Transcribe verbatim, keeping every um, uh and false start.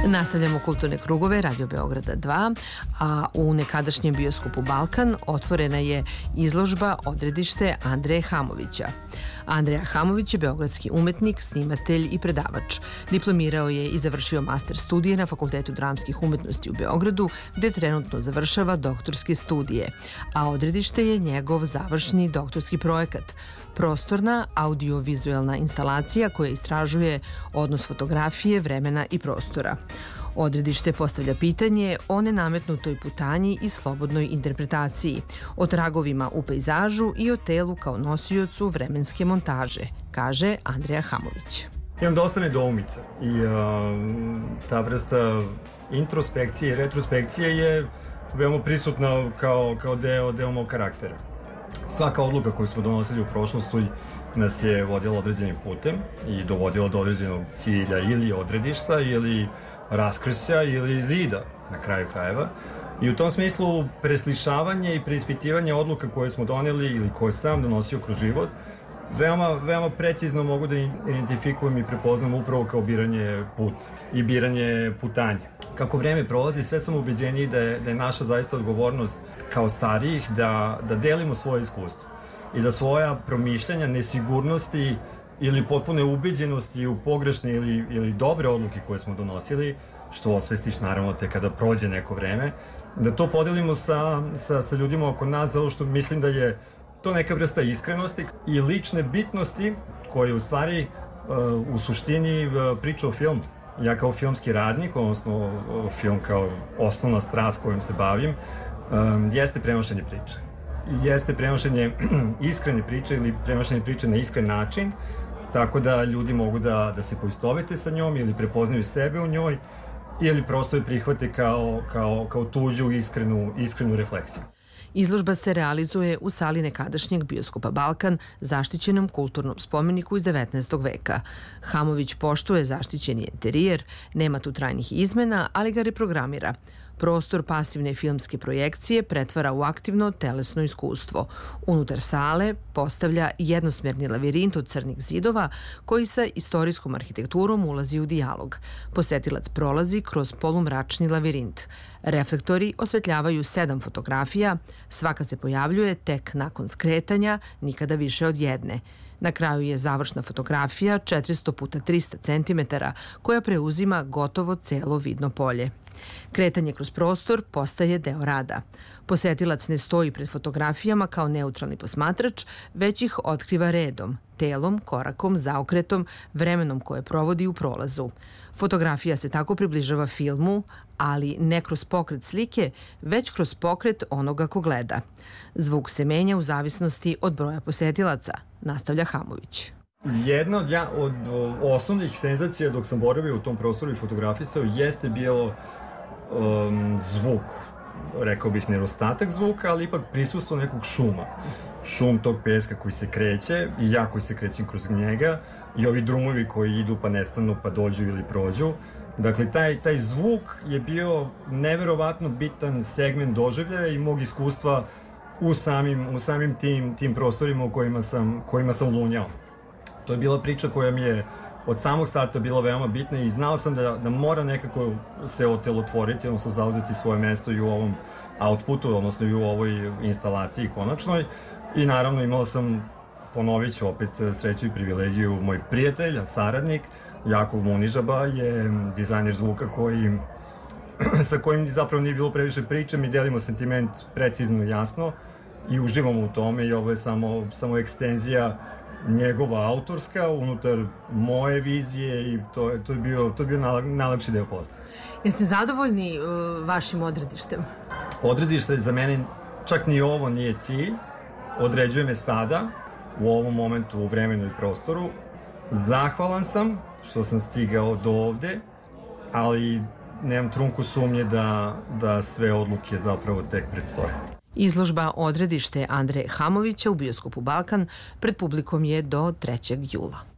Nastavljamo kulturne krugove Radio Beograda dva, a u nekadašnjem bioskopu Balkan otvorena je izložba Odredište Andreje Hamovića. Andreja Hamović je beogradski umetnik, snimatelj i predavač. Diplomirao je i završio master studije na Fakultetu dramskih umetnosti u Beogradu, gde trenutno završava doktorske studije, a Odredište je njegov završni doktorski projekat. Prostorna audiovizualna instalacija koja istražuje odnos fotografije, vremena i prostora. Odredište postavlja pitanje o nenametnutoj putanji i slobodnoj interpretaciji, o tragovima u pejzažu i o telu kao nosiocu vremenske montaže, kaže Andreja Hamović. Imam dosta nedoumica i uh, ta vrsta introspekcije i retrospekcije je veoma prisutna kao, kao deo, deo mog karaktera. Svaka odluka koju smo donosili u prošlosti nas je vodila određenim putem i dovodila do određenog cilja ili odredišta ili raskrsja ili zida na kraju krajeva. I u tom smislu preslišavanje i preispitivanje odluka koje smo doneli ili koje sam donosio kroz život veoma, veoma precizno mogu da identifikujem i prepoznam upravo kao biranje puta i biranje putanje. Kako vreme prolazi, sve sam ubeđeniji da je, da je naša zaista odgovornost kao starijih da, da delimo svoje iskustvo i da svoja promišljanja, nesigurnosti ili potpune ubeđenosti u pogrešne ili, ili dobre odluke koje smo donosili, što osvestiš naravno te kada prođe neko vreme, da to podelimo sa, sa, sa ljudima oko nas, zato što mislim da je to neka vrsta iskrenosti i lične bitnosti koje u stvari u suštini priča o filmu. Ja kao filmski radnik, odnosno film kao osnovna strast kojom se bavim, jeste prenošenje priče. Jeste prenošenje iskrene priče ili prenošenje priče na iskren način, tako da ljudi mogu da, da se poistovete sa njom ili prepoznaju sebe u njoj ili prosto je prihvate kao, kao, kao tuđu iskrenu, iskrenu refleksiju. Izložba se realizuje u sali nekadašnjeg bioskopa Balkan, zaštićenom kulturnom spomeniku iz devetnaestog veka. Hamović poštuje zaštićeni interijer, nema tu trajnih izmena, ali ga reprogramira. Prostor pasivne filmske projekcije pretvara u aktivno telesno iskustvo. Unutar sale postavlja jednosmerni lavirint od crnih zidova koji sa istorijskom arhitekturom ulazi u dijalog. Posetilac prolazi kroz polumračni lavirint. Reflektori osvetljavaju sedam fotografija, svaka se pojavljuje tek nakon skretanja, nikada više od jedne. Na kraju je završna fotografija četiristo puta trista centimetara koja preuzima gotovo celo vidno polje. Kretanje kroz prostor postaje deo rada. Posetilac ne stoji pred fotografijama kao neutralni posmatrač, već ih otkriva redom, telom, korakom, zaokretom, vremenom koje provodi u prolazu. Fotografija se tako približava filmu, ali ne kroz pokret slike, već kroz pokret onoga ko gleda. Zvuk se menja u zavisnosti od broja posetilaca, nastavlja Hamović. Jedna od, ja, od osnovnih senzacija dok sam boravio u tom prostoru i fotografisao jeste bio um, zvuk. Rekao bih nedostatak zvuka, ali ipak prisustvo nekog šuma. Šum tog peska koji se kreće i ja koji se krećem kroz njega i ovi drumovi koji idu pa nestanu pa dođu ili prođu. Dakle, taj, taj zvuk je bio neverovatno bitan segment doživljaja i mog iskustva u samim, u samim tim, tim prostorima u kojima sam, kojima sam lunjao. To je bila priča koja mi je od samog starta bila veoma bitna i znao sam da, da mora nekako se otelotvoriti, odnosno zauzeti svoje mesto i u ovom outputu, odnosno i u ovoj instalaciji konačnoj. I naravno imao sam, ponovit ću opet, sreću i privilegiju, moj prijatelj, saradnik, Jakov Munižaba je dizajner zvuka koji, sa kojim zapravo nije bilo previše priče, mi delimo sentiment precizno i jasno i uživamo u tome i ovo je samo, samo ekstenzija njegova autorska unutar moje vizije i to je, to je bio, to je bio najlakši deo posla. Jeste zadovoljni uh, vašim odredištem? Odredište za mene, čak ni ovo nije cilj, određuje me sada, u ovom momentu, u vremenu i prostoru. Zahvalan sam što sam stigao do ovde, ali nemam trunku sumnje da, da sve odluke zapravo tek predstoje. Izložba Odredište Andreje Hamovića u bioskopu Balkan pred publikom je do trećeg jula.